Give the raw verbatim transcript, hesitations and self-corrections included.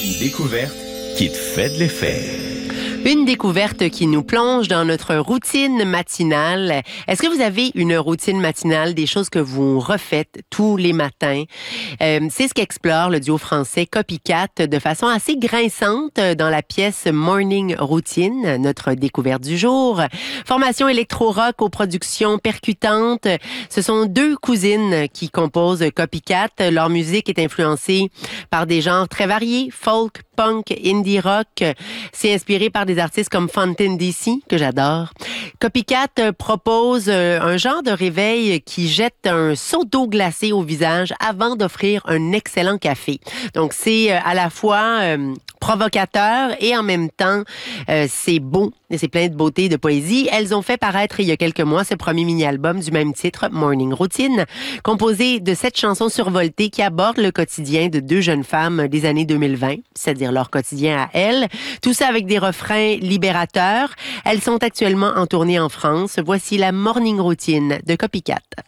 Une découverte qui te fait de l'effet. Une découverte qui nous plonge dans notre routine matinale. Est-ce que vous avez une routine matinale, des choses que vous refaites tous les matins? Euh, c'est ce qu'explore le duo français Copycat de façon assez grinçante dans la pièce Morning Routine, notre découverte du jour. Formation électro-rock aux productions percutantes. Ce sont deux cousines qui composent Copycat. Leur musique est influencée par des genres très variés, folk, punk, indie rock. C'est inspiré par des artistes comme Fountain D C, que j'adore. Copycat propose un genre de réveil qui jette un seau d'eau glacée au visage avant d'offrir un excellent café. Donc, c'est à la fois euh, provocateur et en même temps, euh, c'est beau. Et c'est plein de beauté et de poésie. Elles ont fait paraître il y a quelques mois ce premier mini-album du même titre, Morning Routine, composé de sept chansons survoltées qui abordent le quotidien de deux jeunes femmes des années deux mille vingt, c'est-à-dire leur quotidien à elles. Tout ça avec des refrains libérateurs. Elles sont actuellement en tournée en France. Voici la Morning Routine de Copycat.